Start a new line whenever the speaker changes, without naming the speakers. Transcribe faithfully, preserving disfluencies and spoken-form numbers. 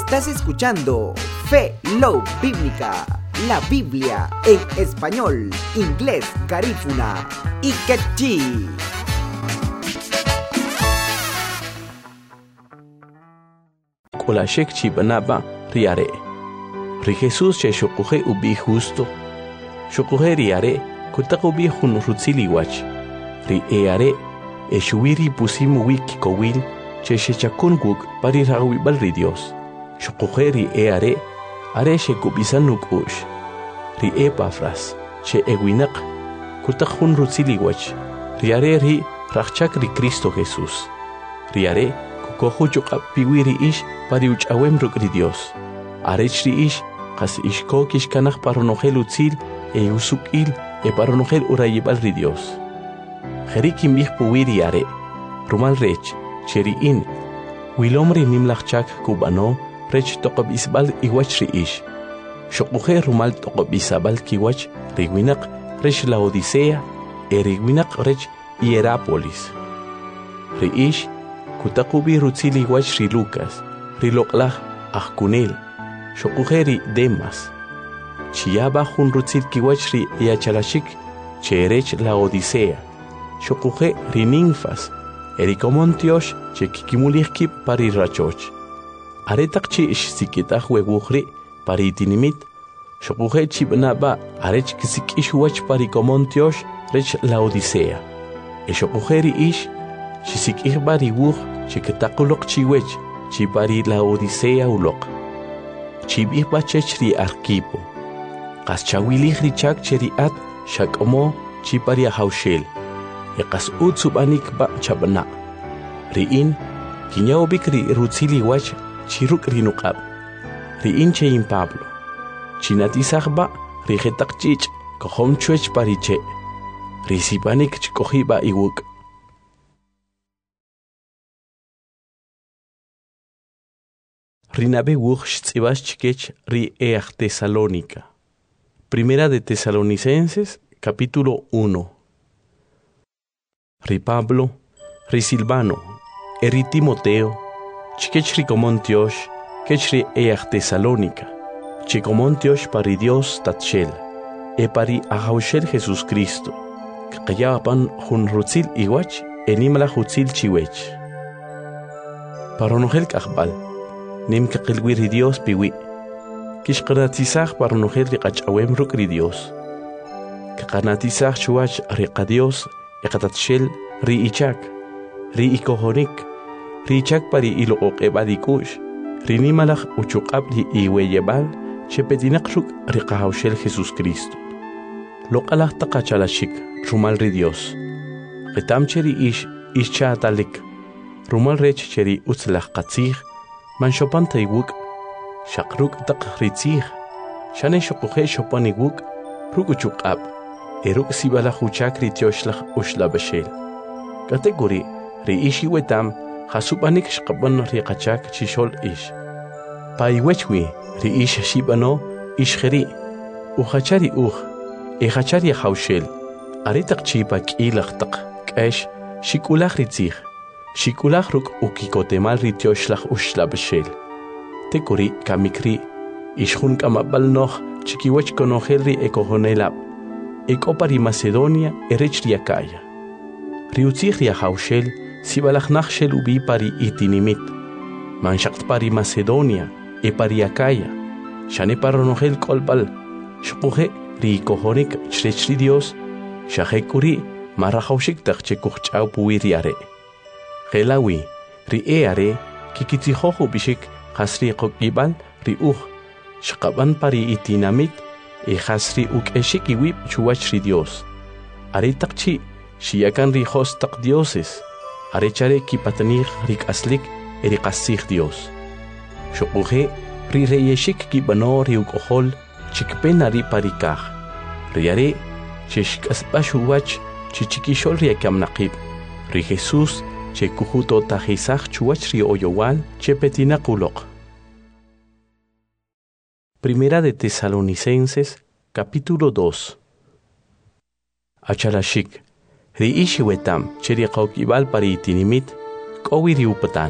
Estás escuchando Fe Love Bíblica, la Biblia en español, inglés, garífuna y quechí.
Kolashek chibanaba riare. Ri Jesús che shokuhe ubi justo. Shokuhe riare kutakubi hun rutsiliwach. Ri eare e shuiri pusimu wiki kowil che shechakun guk pari rawi balri Dios. Shokuhe ri eare are shekubisanuk ush. Ri Epafras che ewinak kutakun rutsiliwach. Riare ri rachak ri Cristo Jesús. Riare kukohu chukap piwiri ish pari uchawem rukri Dios. Arechri ish kas ishko kishkanach paronogel utzil e usukil e paronogel urayibal ri Dios. Jerikim bih puwiri are rumal rech cheri in wilomri nimlachchak kubano rech toqob isbal iwach ri ish. Shokuhe rumal toqob isabal kiwach riwinak rech la Odisea e riwinak rech Hierapolis. Ri ish kutakubi rutzili iwach ri Lucas ri loqlach achkunel. Shokujeri Demas. Chiaba hun rutzil kiwach ri yachalashik cherech la Odisea. Shokuje ri ninfas. Erikomontiosh che kikimulihki pari rachoch. Aretak chi ish sikitah weguhri pari tinimit. Shokuje chibnaba arech kisik ish wach pari komontiosh rech la Odisea. E shokujeri ish chisik ihbari wuh chiketakulok chiwech chipari la Odisea ulok. Chibih bachech ri Arquipo. Kas chawilih ri chak cheri at shakomo chipari haushel. E kas ut subanik ba chabna. Ri in kinyawbik ri rutzili wach chiruk ri nuqab. Ri in chein Pablo. Chinatisach ba ri getak chich kohom chuech pariche. Ri sipanik chkohi ba iwuk. Rinabe wuch tzibas chikech ri each Tesalónica. Primera de Tesalonicenses, capítulo uno. Ri Pablo, ri Silvano, eri Timoteo, chikech ri Comontiosh, kech ri each Tesalónica, chikomontiosh pari Dios tatshel, e pari ahaushel Jesús Cristo, kakayapan hun rutzil iwach, enimla hutzil chiwech. Paronogel kachbal. Nim kakilwiri Dios piwi. Kishkanatisach paronogel ri qachawem rukri Dios. Kakanatisach chuach riqa Dios ekatatshel ri ichak. Ri ikohonik. Ri ichak pari iloqoq ebadikush. Ri nimalach uchuqab ri iweyebal chepetinak ruk riqa haushel Jesús Cristo. Loqalach taqachalashik rumal ri Dios. Qitam cheri ish ish chaatalik. Rumal rech cheri utzlach qatzih. Man shopan taywuk, shakruk tak ritzih, shane shokuhe shopan iwuk, rukuchuk ab, eruk sibala huchak rityoslach ushla bashel. Kategori, ri ishi wetam, hasupanik shkaban ri kachak chishol ish. Paiwechwi, ri ish shibano, ishkheri, uhachari uh, ehachari haushel, aritak chipak ilach tak, kash, shikulach ritzih. Shikulach ruk ukikotemal rityoslach ushla bashel. Tekuri kamikri, ishun kamabal noch, chikiwach konohel ekohonelab. Ekopari Macedonia erech riakaya. Riutzich ria haushel, sibalach nachshel ubi pari itinimit. Manshakt pari Macedonia, e pari akaya. Shane paronohel kolbal, shpuhe ri kohonik chrechri Dios, shahekuri, marahaushik tak chekuchau puiriare. Gelawi, ri eare, kikitihoho bishik, hasri kokibal, ri uh, shkaban pari itinamit, e hasri uk eshiki wip chuach ri Dios. Are takchi, shiakan ri hostak dioses, are chare kipatanich rik aslik, e ri kasich Dios. Shokuhe, ri reyeshik kibano ri uk ohol, chikpen ari parikach. Ri are, chishk asbashuwach, chichikishol ri akam naqib. Ri Jesus, che kujuto tajisach chuach ri oyowal che petina kulok. Primera de Tesalonicenses, capítulo dos. Achalashik, ri ishi wetam, che ri qaukibal pari itinimit, kowiri upatan.